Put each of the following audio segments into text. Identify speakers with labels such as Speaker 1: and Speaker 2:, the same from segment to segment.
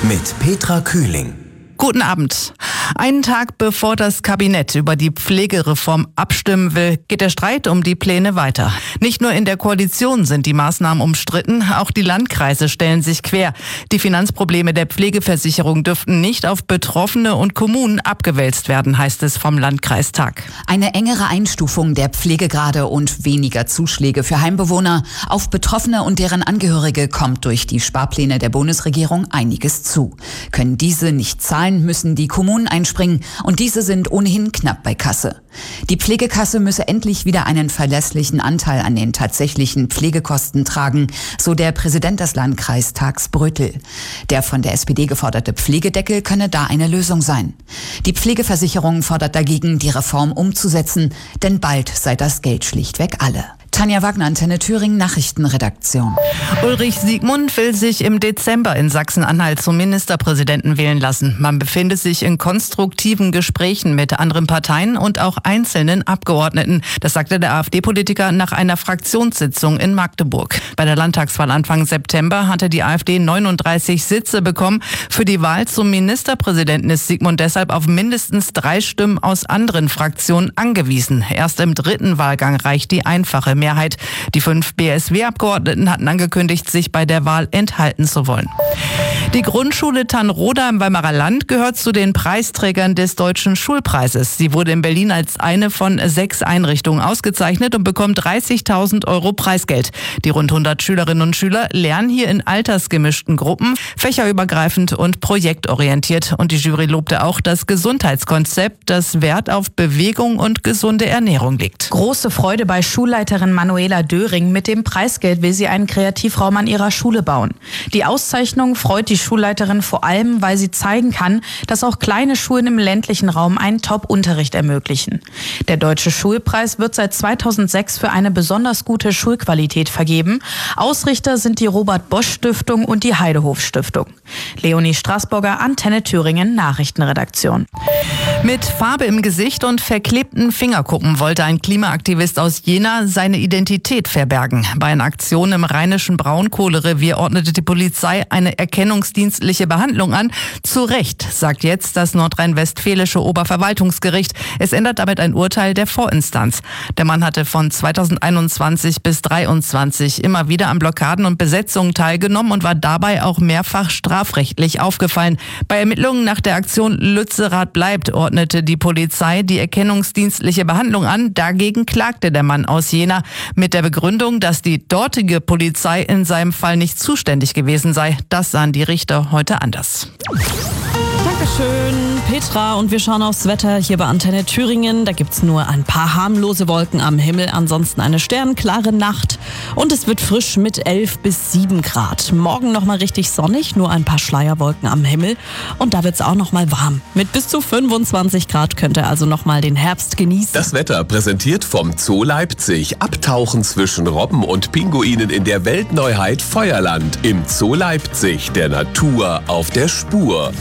Speaker 1: mit Petra Kühling.
Speaker 2: Guten Abend. Einen Tag bevor das Kabinett über die Pflegereform abstimmen will, geht der Streit um die Pläne weiter. Nicht nur in der Koalition sind die Maßnahmen umstritten, auch die Landkreise stellen sich quer. Die Finanzprobleme der Pflegeversicherung dürften nicht auf Betroffene und Kommunen abgewälzt werden, heißt es vom Landkreistag.
Speaker 3: Eine engere Einstufung der Pflegegrade und weniger Zuschläge für Heimbewohner. Auf Betroffene und deren Angehörige kommt durch die Sparpläne der Bundesregierung einiges zu. Können diese nicht zahlen, müssen die Kommunen einspringen und diese sind ohnehin knapp bei Kasse. Die Pflegekasse müsse endlich wieder einen verlässlichen Anteil an den tatsächlichen Pflegekosten tragen, so der Präsident des Landkreistags Brötel. Der von der SPD geforderte Pflegedeckel könne da eine Lösung sein. Die Pflegeversicherung fordert dagegen, die Reform umzusetzen, denn bald sei das Geld schlichtweg alle. Tanja Wagner, Antenne Thüringen, Nachrichtenredaktion.
Speaker 2: Ulrich Siegmund will sich im Dezember in Sachsen-Anhalt zum Ministerpräsidenten wählen lassen. Man befinde sich in konstruktiven Gesprächen mit anderen Parteien und auch einzelnen Abgeordneten. Das sagte der AfD-Politiker nach einer Fraktionssitzung in Magdeburg. Bei der Landtagswahl Anfang September hatte die AfD 39 Sitze bekommen. Für die Wahl zum Ministerpräsidenten ist Siegmund deshalb auf mindestens 3 Stimmen aus anderen Fraktionen angewiesen. Erst im 3. Wahlgang reicht die einfache Mehrheit. Die 5 BSW-Abgeordneten hatten angekündigt, sich bei der Wahl enthalten zu wollen. Die Grundschule Tannroda im Weimarer Land gehört zu den Preisträgern des Deutschen Schulpreises. Sie wurde in Berlin als eine von 6 Einrichtungen ausgezeichnet und bekommt 30.000 € Preisgeld. Die rund 100 Schülerinnen und Schüler lernen hier in altersgemischten Gruppen, fächerübergreifend und projektorientiert. Und die Jury lobte auch das Gesundheitskonzept, das Wert auf Bewegung und gesunde Ernährung legt.
Speaker 4: Große Freude bei Schulleiterin Manuela Döring. Mit dem Preisgeld will sie einen Kreativraum an ihrer Schule bauen. Die Auszeichnung freut die Schulleiterin vor allem, weil sie zeigen kann, dass auch kleine Schulen im ländlichen Raum einen Top-Unterricht ermöglichen. Der Deutsche Schulpreis wird seit 2006 für eine besonders gute Schulqualität vergeben. Ausrichter sind die Robert-Bosch-Stiftung und die Heidehof-Stiftung. Leonie Straßburger, Antenne Thüringen, Nachrichtenredaktion.
Speaker 2: Mit Farbe im Gesicht und verklebten Fingerkuppen wollte ein Klimaaktivist aus Jena seine Identität verbergen. Bei einer Aktion im rheinischen Braunkohlerevier ordnete die Polizei eine erkennungsdienstliche Behandlung an. Zu Recht, sagt jetzt das nordrhein-westfälische Oberverwaltungsgericht. Es ändert damit ein Urteil der Vorinstanz. Der Mann hatte von 2021 bis 2023 immer wieder an Blockaden und Besetzungen teilgenommen und war dabei auch mehrfach strafrechtlich aufgefallen. Bei Ermittlungen nach der Aktion Lützerath bleibt, ordnete die Polizei die erkennungsdienstliche Behandlung an. Dagegen klagte der Mann aus Jena mit der Begründung, dass die dortige Polizei in seinem Fall nicht zuständig gewesen sei. Das sahen die Richter heute anders.
Speaker 5: Dankeschön, Petra. Und wir schauen aufs Wetter hier bei Antenne Thüringen. Da gibt's nur ein paar harmlose Wolken am Himmel, ansonsten eine sternklare Nacht. Und es wird frisch mit 11 bis 7 Grad. Morgen nochmal richtig sonnig, nur ein paar Schleierwolken am Himmel. Und da wird's auch nochmal warm. Mit bis zu 25 Grad könnt ihr also nochmal den Herbst genießen.
Speaker 6: Das Wetter präsentiert vom Zoo Leipzig. Abtauchen zwischen Robben und Pinguinen in der Weltneuheit Feuerland. Im Zoo Leipzig, der Natur auf der Spur.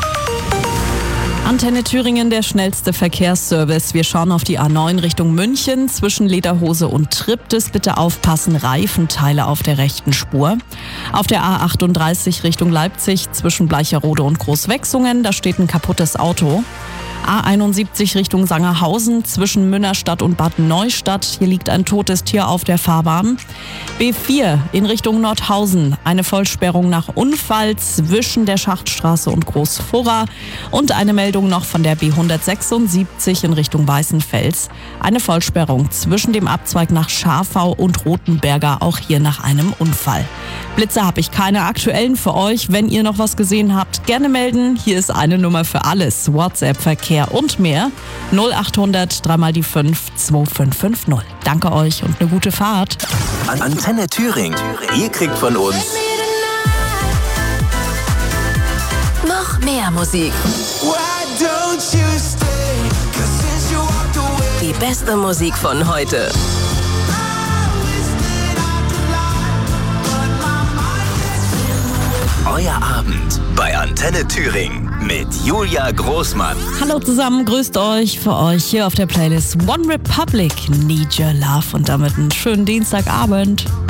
Speaker 5: Antenne Thüringen, der schnellste Verkehrsservice. Wir schauen auf die A9 Richtung München. Zwischen Lederhose und Triptis bitte aufpassen, Reifenteile auf der rechten Spur. Auf der A38 Richtung Leipzig zwischen Bleicherode und Großwechsungen, da steht ein kaputtes Auto. A71 Richtung Sangerhausen zwischen Münnerstadt und Bad Neustadt. Hier liegt ein totes Tier auf der Fahrbahn. B4 in Richtung Nordhausen. Eine Vollsperrung nach Unfall zwischen der Schachtstraße und Großfurra. Und eine Meldung noch von der B176 in Richtung Weißenfels. Eine Vollsperrung zwischen dem Abzweig nach Scharfau und Rothenberger, auch hier nach einem Unfall. Blitze habe ich keine aktuellen für euch. Wenn ihr noch was gesehen habt, gerne melden. Hier ist eine Nummer für alles. WhatsApp, Verkehr und mehr. 0800 3 mal die 5 2550. Danke euch und eine gute Fahrt.
Speaker 1: Antenne Thüringen. Ihr kriegt von uns
Speaker 7: noch mehr Musik. Die beste Musik von heute.
Speaker 1: Euer Abend bei Antenne Thüringen mit Julia Großmann.
Speaker 5: Hallo zusammen, grüßt euch. Für euch hier auf der Playlist One Republic, Need Your Love. Und damit einen schönen Dienstagabend.